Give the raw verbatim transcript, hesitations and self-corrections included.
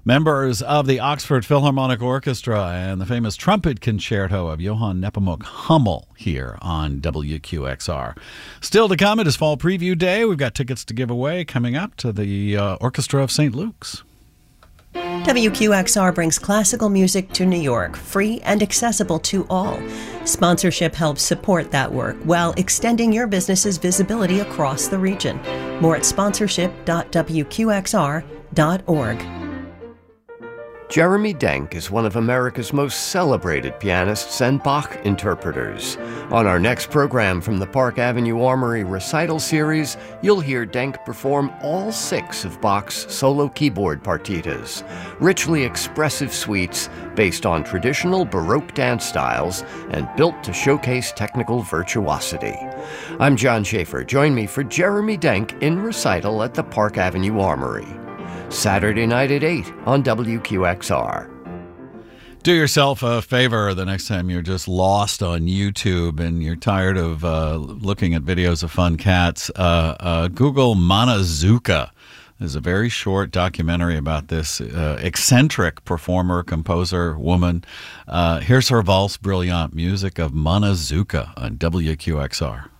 Members of the Oxford Philharmonic Orchestra and the famous trumpet concerto of Johann Nepomuk Hummel here on W Q X R. Still to come, it is Fall Preview Day. We've got tickets to give away coming up to the uh, Orchestra of Saint Luke's. W Q X R brings classical music to New York, free and accessible to all. Sponsorship helps support that work while extending your business's visibility across the region. More at sponsorship dot w q x r dot org. Jeremy Denk is one of America's most celebrated pianists and Bach interpreters. On our next program from the Park Avenue Armory Recital Series, you'll hear Denk perform all six of Bach's solo keyboard partitas, richly expressive suites based on traditional Baroque dance styles and built to showcase technical virtuosity. I'm John Schaefer. Join me for Jeremy Denk in recital at the Park Avenue Armory. Saturday night at eight on W Q X R. Do yourself a favor the next time you're just lost on YouTube and you're tired of uh, looking at videos of fun cats. Uh, uh, Google Monozuka. There's a very short documentary about this uh, eccentric performer, composer, woman. Uh, here's her valse brillante music of Monozuka on W Q X R.